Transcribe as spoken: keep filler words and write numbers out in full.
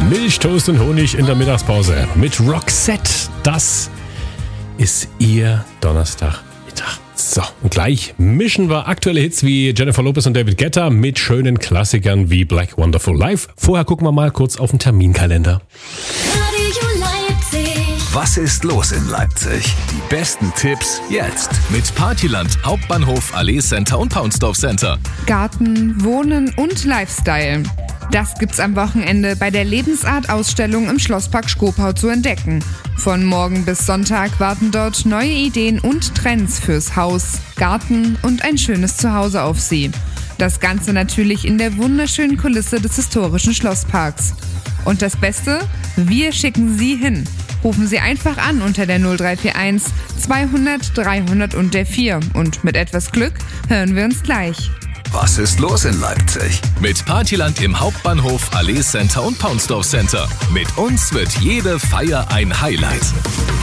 Milch, Toast und Honig in der Mittagspause mit Roxette. Das ist ihr Donnerstagmittag. So, und gleich mischen wir aktuelle Hits wie Jennifer Lopez und David Guetta mit schönen Klassikern wie Black Wonderful Life. Vorher gucken wir mal kurz auf den Terminkalender. Was ist los in Leipzig? Die besten Tipps jetzt. Mit Partyland, Hauptbahnhof, Allee Center und Paunsdorf Center. Garten, Wohnen und Lifestyle. Das gibt's am Wochenende bei der Lebensart-Ausstellung im Schlosspark Schkopau zu entdecken. Von morgen bis Sonntag warten dort neue Ideen und Trends fürs Haus, Garten und ein schönes Zuhause auf Sie. Das Ganze natürlich in der wunderschönen Kulisse des historischen Schlossparks. Und das Beste? Wir schicken Sie hin. Rufen Sie einfach an unter der null drei vier eins zweihundert dreihundert und der vier. Und mit etwas Glück hören wir uns gleich. Was ist los in Leipzig? Mit Partyland im Hauptbahnhof, Allee Center und Paunsdorf Center. Mit uns wird jede Feier ein Highlight.